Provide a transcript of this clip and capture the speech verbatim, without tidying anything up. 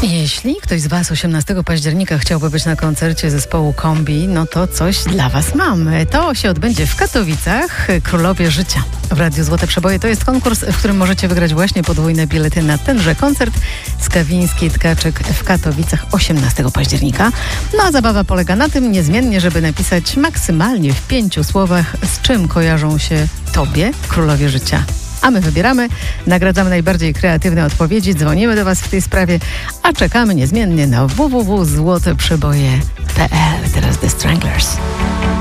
Jeśli ktoś z Was osiemnastego października chciałby być na koncercie zespołu Kombi, no to coś dla Was mamy. To się odbędzie w Katowicach, Królowie Życia. W Radiu Złote Przeboje to jest konkurs, w którym możecie wygrać właśnie podwójne bilety na tenże koncert Skawiński Tkaczyk w Katowicach osiemnastego października. No a zabawa polega na tym niezmiennie, żeby napisać maksymalnie w pięciu słowach, z czym kojarzą się Tobie Królowie Życia. A my wybieramy, nagradzamy najbardziej kreatywne odpowiedzi, dzwonimy do Was w tej sprawie, a czekamy niezmiennie na w w w kropka złote przeboje kropka p l. Teraz The Stranglers.